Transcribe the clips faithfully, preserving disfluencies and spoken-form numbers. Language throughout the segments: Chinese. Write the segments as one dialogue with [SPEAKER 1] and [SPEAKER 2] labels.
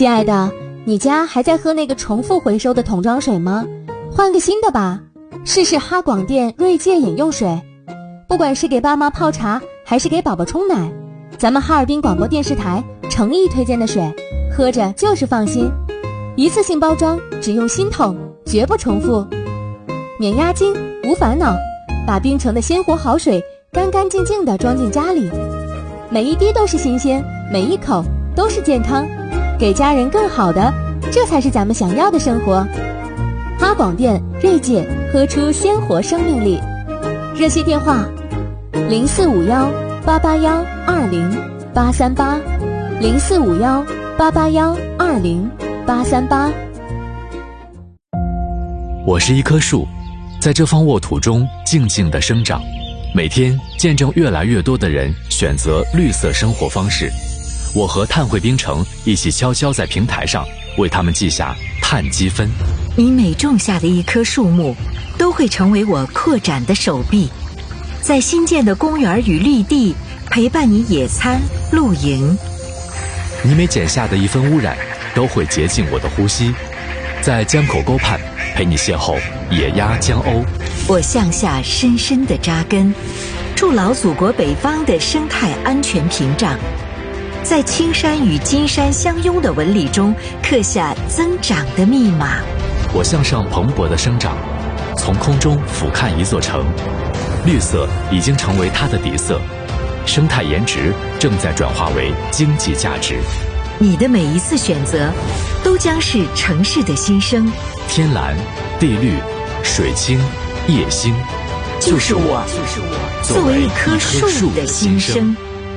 [SPEAKER 1] 亲爱的，你家还在喝那个重复回收的桶装水吗？换个新的吧，试试哈广电锐界饮用水。不管是给爸妈泡茶还是给宝宝冲奶，咱们哈尔滨广播电视台诚意推荐的水，喝着就是放心。一次性包装，只用新桶，绝不重复，免押金无烦恼，把冰城的鲜活好水干干净净地装进家里，每一滴都是新鲜，每一口都是健康，给家人更好的，这才是咱们想要的生活。哈广电锐界，喝出鲜活生命力。热线电话零四五幺八八幺二零八三八，零四五幺八八幺二零八三八。
[SPEAKER 2] 我是一棵树，在这方沃土中静静地生长，每天见证越来越多的人选择绿色生活方式。我和碳汇冰城一起悄悄在平台上为他们记下碳积分。
[SPEAKER 3] 你每种下的一棵树木，都会成为我扩展的手臂，在新建的公园与绿地陪伴你野餐露营。
[SPEAKER 2] 你每剪下的一分污染，都会洁净我的呼吸，在江口沟畔陪你邂逅野鸭江鸥。
[SPEAKER 3] 我向下深深地扎根，筑牢祖国北方的生态安全屏障，在青山与金山相拥的纹理中刻下增长的密码。
[SPEAKER 2] 我向上蓬勃的生长，从空中俯瞰一座城，绿色已经成为它的底色，生态颜值正在转化为经济价值。
[SPEAKER 3] 你的每一次选择，都将是城市的新生。
[SPEAKER 2] 天蓝、地绿、水清、夜星，
[SPEAKER 3] 就是我，
[SPEAKER 2] 就是我，
[SPEAKER 3] 作为一棵树的新生。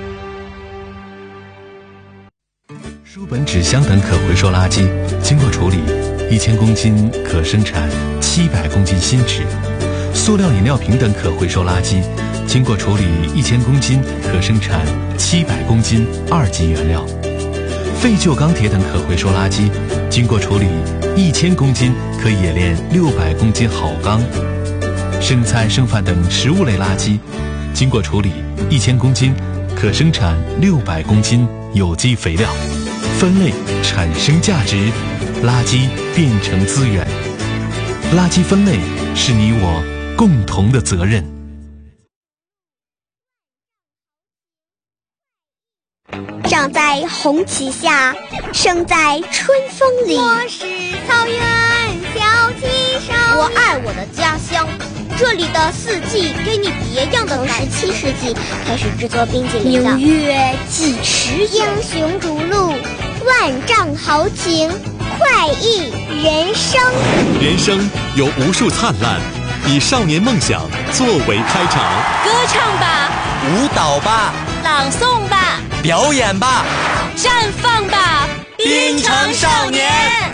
[SPEAKER 4] 书本、纸箱等可回收垃圾经过处理，一千公斤可生产七百公斤新纸；塑料饮料瓶等可回收垃圾经过处理，一千公斤可生产七百公斤二级原料；废旧钢铁等可回收垃圾经过处理，一千公斤可冶炼六百公斤好钢；生菜、剩饭等食物类垃圾经过处理，一千公斤可生产六百公斤有机肥料。分类产生价值，垃圾变成资源。垃圾分类是你我共同的责任。
[SPEAKER 5] 长在红旗下，生在春风里。
[SPEAKER 6] 我是草原小旗手，
[SPEAKER 5] 我爱我的家乡，这里的四季给你别样的感觉。
[SPEAKER 6] 从十七世纪开始制作冰激凌的，
[SPEAKER 5] 明月几时有？
[SPEAKER 6] 英雄逐鹿，万丈豪情，快意人生。
[SPEAKER 7] 人生有无数灿烂，以少年梦想作为开场。
[SPEAKER 8] 歌唱吧，
[SPEAKER 9] 舞蹈吧，
[SPEAKER 8] 朗诵吧，
[SPEAKER 9] 表演吧，
[SPEAKER 8] 绽放吧，
[SPEAKER 9] 冰城少年。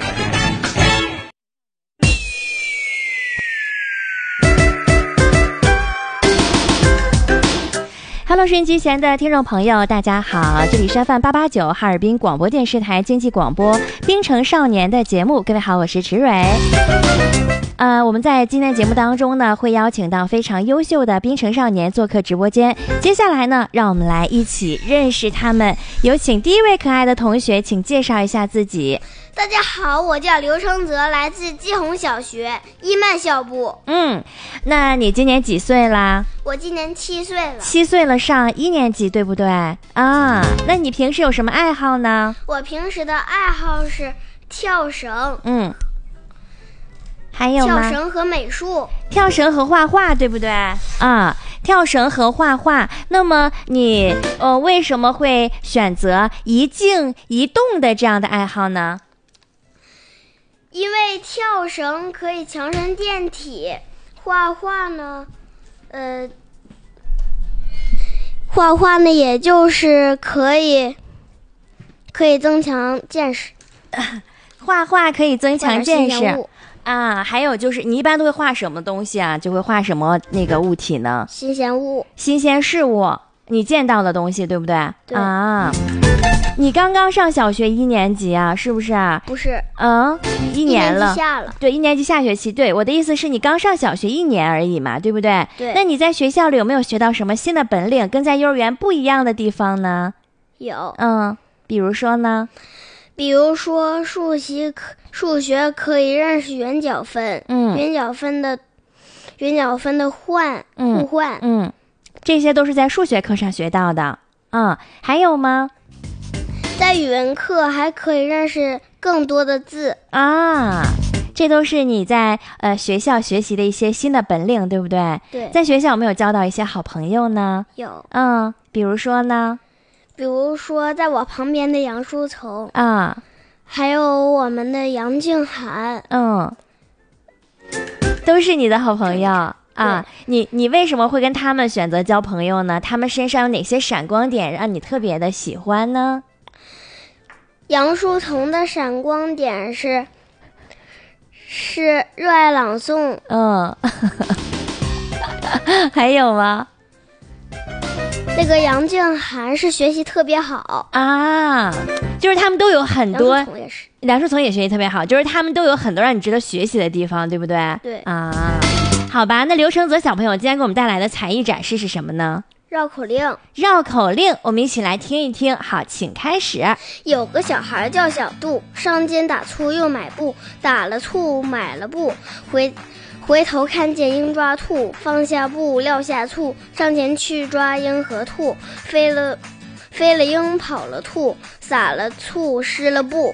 [SPEAKER 10] Hello， 收音机前的听众朋友，大家好，这里是 F M 八八九哈尔滨广播电视台经济广播冰城少年的节目。各位好，我是池蕊。呃，我们在今天节目当中呢，会邀请到非常优秀的冰城少年做客直播间。接下来呢，让我们来一起认识他们。有请第一位可爱的同学，请介绍一下自己。
[SPEAKER 6] 大家好，我叫刘承泽，来自基宏小学伊曼校部。
[SPEAKER 10] 嗯，那你今年几岁啦？
[SPEAKER 6] 我今年七岁了。
[SPEAKER 10] 七岁了，上一年级，对不对？啊，那你平时有什么爱好呢？
[SPEAKER 6] 我平时的爱好是跳绳。
[SPEAKER 10] 嗯。还有吗？
[SPEAKER 6] 跳绳和美术，
[SPEAKER 10] 跳绳和画画，对不对？啊，跳绳和画画。那么你呃为什么会选择一静一动的这样的爱好呢？
[SPEAKER 6] 因为跳绳可以强身健体，画画呢，呃，画画呢，也就是可以可以增强见识。
[SPEAKER 10] 画画可以增强见识。啊，还有就是你一般都会画什么东西啊？就会画什么那个物体呢？
[SPEAKER 6] 新鲜物，
[SPEAKER 10] 新鲜事物，你见到的东西，对不对？
[SPEAKER 6] 对
[SPEAKER 10] 啊。你刚刚上小学一年级啊，是不是啊？
[SPEAKER 6] 不是，
[SPEAKER 10] 嗯，一年了，
[SPEAKER 6] 一年级下了。
[SPEAKER 10] 对，一年级下学期。对，我的意思是你刚上小学一年而已嘛，对不对？
[SPEAKER 6] 对。
[SPEAKER 10] 那你在学校里有没有学到什么新的本领，跟在幼儿园不一样的地方呢？
[SPEAKER 6] 有。
[SPEAKER 10] 嗯，比如说呢？
[SPEAKER 6] 比如说数学可数学可以认识圆角分，
[SPEAKER 10] 嗯，
[SPEAKER 6] 圆角分的圆角分的换、
[SPEAKER 10] 嗯、
[SPEAKER 6] 互换，
[SPEAKER 10] 嗯，这些都是在数学课上学到的。嗯，还有吗？
[SPEAKER 6] 在语文课还可以认识更多的字
[SPEAKER 10] 啊，这都是你在呃学校学习的一些新的本领，对不对？
[SPEAKER 6] 对。
[SPEAKER 10] 在学校有没有交到一些好朋友呢？
[SPEAKER 6] 有。
[SPEAKER 10] 嗯，比如说呢？
[SPEAKER 6] 比如说在我旁边的杨书从
[SPEAKER 10] 啊，
[SPEAKER 6] 还有我们的杨静涵，
[SPEAKER 10] 嗯，都是你的好朋友啊。你你为什么会跟他们选择交朋友呢？他们身上有哪些闪光点让你特别的喜欢呢？
[SPEAKER 6] 杨书从的闪光点是是热爱朗诵，
[SPEAKER 10] 嗯，还有吗？
[SPEAKER 6] 那个杨静涵是学习特别好
[SPEAKER 10] 啊，就是他们都有很多，
[SPEAKER 6] 梁书从也是，
[SPEAKER 10] 梁书从也学习特别好，就是他们都有很多让你值得学习的地方，对不对？
[SPEAKER 6] 对
[SPEAKER 10] 啊，好吧，那刘承泽小朋友今天给我们带来的才艺展示是什么呢？
[SPEAKER 6] 绕口令。
[SPEAKER 10] 绕口令，我们一起来听一听。好，请开始。
[SPEAKER 6] 有个小孩叫小杜，上街打醋又买布，打了醋买了布，回回头看见鹰抓兔，放下布撂下醋，上前去抓鹰和兔，飞了飞了鹰跑了兔，撒了醋湿了布。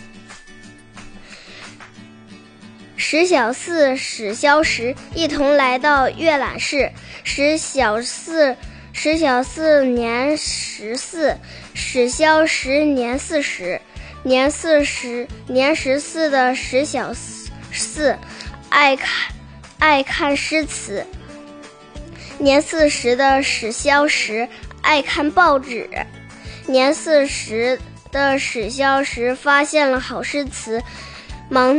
[SPEAKER 6] 十小四史消时，一同来到阅览室。十小四十小四年十四，史消时年四十，年四十年十四的十小四爱看爱看诗词，年四十的史消时爱看报纸，年四十的史消时发现了好诗词，忙